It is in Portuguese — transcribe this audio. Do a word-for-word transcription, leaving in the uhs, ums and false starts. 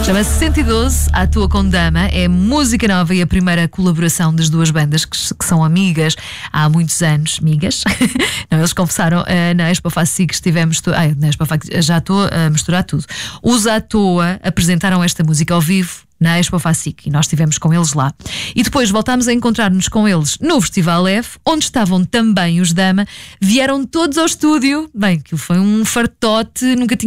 Chama-se cento e doze, atua com Dama, é música nova e a primeira colaboração das duas bandas que, que são amigas há muitos anos. Amigas? Não, eles confessaram uh, na Expo Faci que estivemos. Ai, na Expo Faci, já estou a misturar tudo. Os à toa apresentaram esta música ao vivo na Expo Facic, e nós estivemos com eles lá. E depois voltámos a encontrar-nos com eles no Festival F, onde estavam também os Dama. Vieram todos ao estúdio. Bem, aquilo foi um fartote, nunca tinha